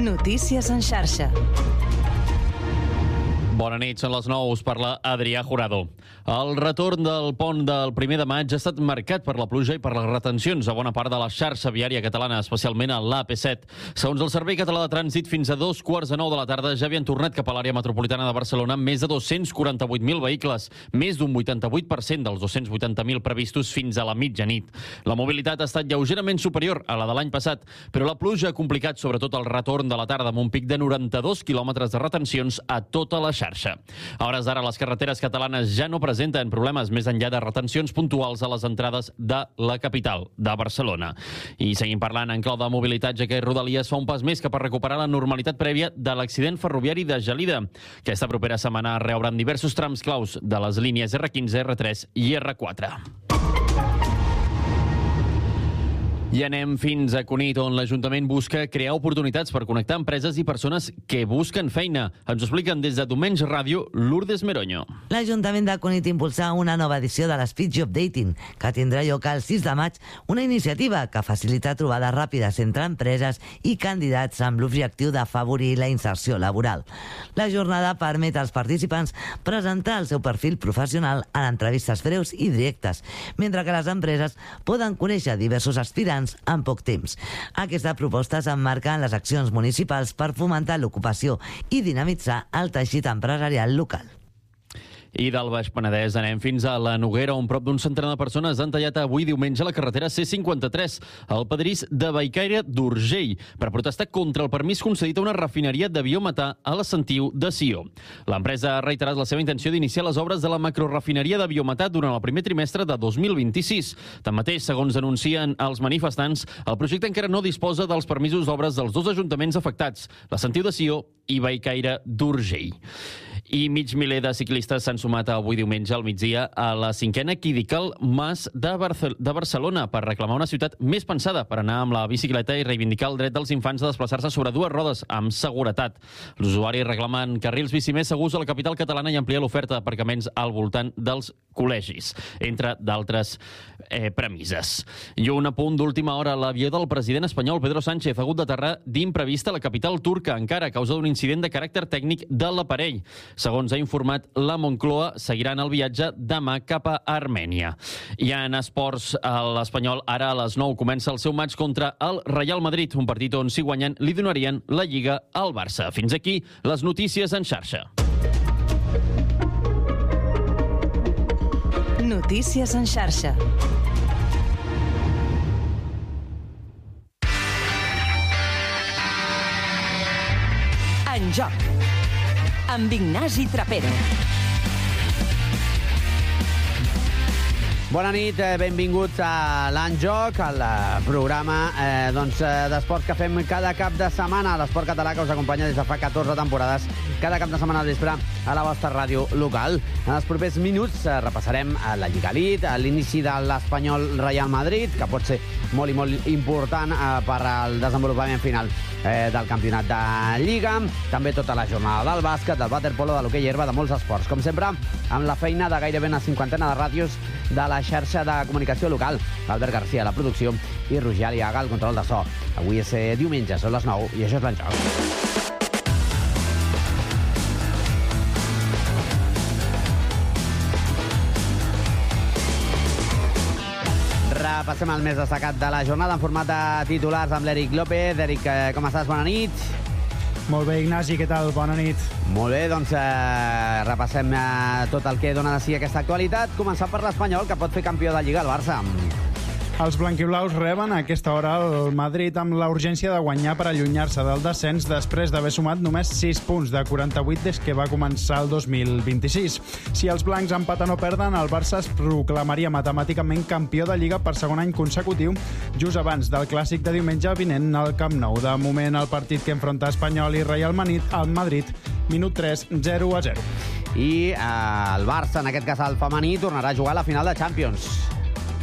Notícies en xarxa. Bona nit, són les 9, us parla Adrià Jurado. El retorn del pont del 1 de maig ha estat marcat per la pluja i per les retencions a bona part de la xarxa viària catalana, especialment a l'AP7. Segons el Servei Català de Trànsit, fins a 2:45 de la tarda ja havien tornat cap a l'àrea metropolitana de Barcelona més de 248.000 vehicles, més d'un 88% dels 280.000 previstos fins a la mitjanit. La mobilitat ha estat lleugerament superior a la de l'any passat, però la pluja ha complicat sobretot el retorn de la tarda amb un pic de 92 quilòmetres de retencions a tota la xarxa. A hores d'ara, les carreteres catalanes ja no presenten problemes més enllà de retencions puntuals a les entrades de la capital, de Barcelona. I seguim parlant en clau de mobilitat, ja que Rodalies fa un pas més cap a recuperar la normalitat prèvia de l'accident ferroviari de Gelida. Aquesta propera setmana reobran diversos trams claus de les línies R15, R3 i R4. I anem fins a Cunit, on l'Ajuntament busca crear oportunitats per connectar empreses i persones que busquen feina. Ens ho expliquen des de Diumenge Ràdio, Lourdes Meroño. L'Ajuntament de Cunit impulsa una nova edició de l'Speed Job Dating, que tindrà lloc el 6 de maig, una iniciativa que facilita trobades ràpides entre empreses i candidats amb l'objectiu d'afavorir la inserció laboral. La jornada permet als participants presentar el seu perfil professional en entrevistes breus i directes, mentre que les empreses poden conèixer diversos aspirants en poc temps. Aquesta proposta s'emmarca en les accions municipals per fomentar l'ocupació i dinamitzar el teixit empresarial local. I del Baix Penedès anem fins a la Noguera, on prop d'un centenar de persones han tallat avui diumenge la carretera C53, al pedrís de Bellcaire d'Urgell, per protestar contra el permís concedit a una refineria de biometà a la Sentiu de Sió. L'empresa ha reiterat la seva intenció d'iniciar les obres de la macrorefineria de biometà durant el primer trimestre de 2026. Tanmateix, segons denuncien els manifestants, el projecte encara no disposa dels permisos d'obres dels dos ajuntaments afectats, la Sentiu de Sió i Bellcaire d'Urgell. I mig miler de ciclistes s'han sumat avui diumenge al migdia a la 5a Quidical Mas de Barcelona per reclamar una ciutat més pensada per anar amb la bicicleta i reivindicar el dret dels infants a desplaçar-se sobre dues rodes amb seguretat. Els usuaris reclamen carrils bici més segurs a la capital catalana i ampliar l'oferta d'aparcaments al voltant dels col·legis, entre d'altres premisses. I un apunt d'última hora, l'avió del president espanyol Pedro Sánchez ha hagut d'aterrar d'imprevista a la capital turca, encara a causa d'un incident de caràcter tècnic de l'aparell. Segons ha informat la Moncloa, seguiran el viatge demà cap a Armènia. I en esports, l'Espanyol ara a les 9 comença el seu matx contra el Real Madrid, un partit on, si guanyen, li donarien la Lliga al Barça. Fins aquí les notícies en xarxa. Notícies en xarxa. En joc, amb Ignasi Trapero. Bona nit, benvinguts a l'En Joc, al programa d'esports que fem cada cap de setmana a l'Esport Català, que us acompanya des de fa 14 temporades, cada cap de setmana al vespre a la vostra ràdio local. En els propers minuts repassarem la Lliga Elite, l'inici de l'Espanyol Real Madrid, que pot ser molt i molt important per al desenvolupament final del campionat de Lliga, també tota la jornada del bàsquet, del waterpolo, de l'hoquei herba, de molts esports. Com sempre, amb la feina de gairebé una cinquantena de ràdios de la xarxa de comunicació local. Albert Garcia, la producció, i Roger Aliaga, el control de so. Avui és diumenge, són les 9, i això és l'En Joc. Repassem el més destacat de la jornada en format de titulars amb l'Eric López. Eric, com estàs? Bona nit. Molt bé, Ignasi, què tal? Bona nit. Molt bé, doncs repassem tot el que dona de si aquesta actualitat, començant per l'Espanyol, que pot fer campió de Lliga al Barça. Els blanquiblaus reben a aquesta hora el Madrid amb la urgència de guanyar per allunyar-se del descens després d'haver sumat només 6 punts de 48 des que va començar el 2026. Si els blancs empaten o perden, el Barça es proclamaria matemàticament campió de Lliga per segon any consecutiu, just abans del clàssic de diumenge vinent al Camp Nou. De moment, el partit que enfronta Espanyol i Real Madrid, minut 3, 0-0. I el Barça, en aquest cas el femení, tornarà a jugar a la final de Champions.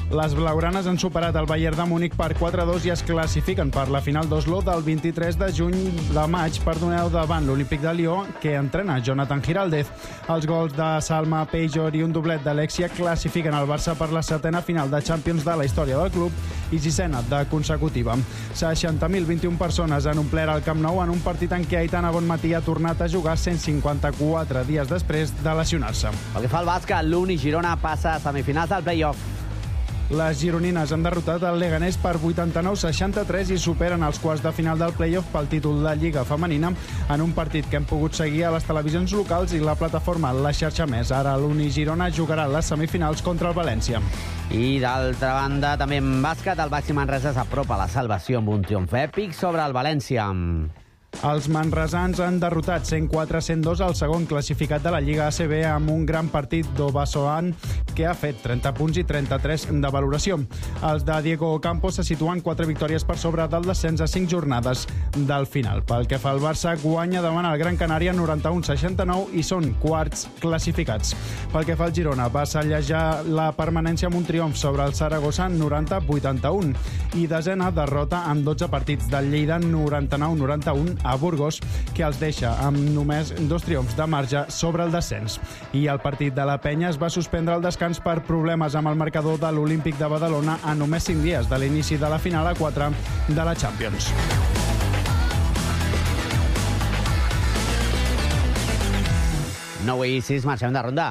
Les blaugranes han superat el Bayern de Múnich per 4-2 i es classifiquen per la final d'Oslo del 23 de maig davant l'Olímpic de Lió, que entrena Jonathan Giraldez. Els gols de Salma Pejor i un doblet d'Alexia classifiquen el Barça per la 7ª final de Champions de la història del club i 6ª de consecutiva. 60.021 persones han omplert el Camp Nou en un partit en què Aitana Bonmatí ha tornat a jugar 154 dies després de lesionar-se. Pel que fa al bàsquet, l'Uni Girona passa a semifinals del play-off. Les gironines han derrotat el Leganés per 89-63 i superen els quarts de final del play-off pel títol de Lliga Femenina en un partit que hem pogut seguir a les televisions locals i la plataforma La Xarxa Més. Ara l'Uni Girona jugarà les semifinals contra el València. I d'altra banda, també en bàsquet, el Baxi Manresa s'apropa a la salvació amb un triomf èpic sobre el València. Els manresans han derrotat 104-102 al segon classificat de la Lliga ACB amb un gran partit d'Obasoan que ha fet 30 punts i 33 de valoració. Els de Diego Campos se situen 4 victòries per sobre del descens a 5 jornades del final. Pel que fa al Barça, guanya davant el Gran Canària 91-69 i són quarts classificats. Pel que fa al Girona, va sellejar la permanència amb un triomf sobre el Saragossa 90-81 i desena derrota en 12 partits del Lleida 99-91 a Burgos, que els deixa amb només 2 triomfs de marge sobre el descens. I el partit de la Penya es va suspendre al descans per problemes amb el marcador de l'Olímpic de Badalona a només 5 dies de l'inici de la final a 4 de la Champions. No i 6, marxem de ronda.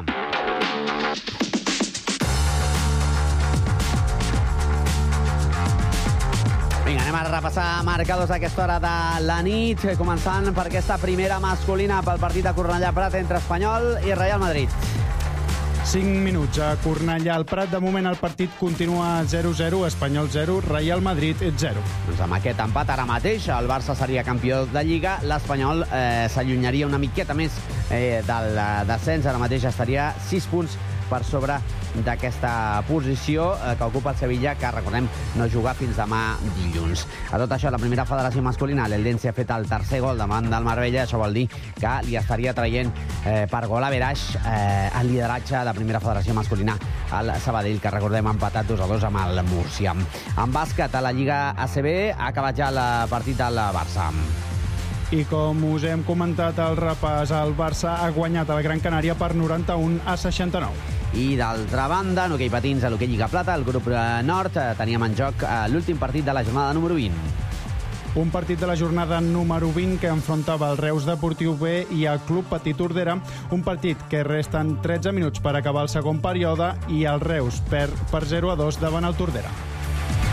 Vinga, anem a repassar marcadors a aquesta hora de la nit, començant per aquesta primera masculina pel partit de Cornellà Prat entre Espanyol i Real Madrid. 5 minuts a Cornellà al Prat. De moment el partit continua 0-0, Espanyol 0, Real Madrid 0. Doncs amb aquest empat ara mateix el Barça seria campió de Lliga, l'Espanyol s'allunyaria una miqueta més del descens, ara mateix estaria 6 punts per sobre d'aquesta posició que ocupa el Sevilla, que recordem no juga fins demà dilluns. A tot això, la primera federació masculina, l'Eldense ha fet el tercer gol davant del Marbella, això vol dir que li estaria traient per gol a Veraix el lideratge de primera federació masculina al Sabadell, que recordem ha empatat 2-2 amb el Múrcia. En bàsquet, a la Lliga ACB ha acabat ja el partit del Barça. I com us hem comentat al repàs, el Barça ha guanyat el Gran Canària per 91-69. I d'altra banda, en hoquei patins a l'hoquei Lliga Plata, el grup nord teníem en joc l'últim partit de la jornada número 20. Un partit de la jornada número 20 que enfrontava el Reus Deportiu B i el Club Petit Tordera, un partit que resten 13 minuts per acabar el segon període i el Reus perd per 0-2 davant el Tordera.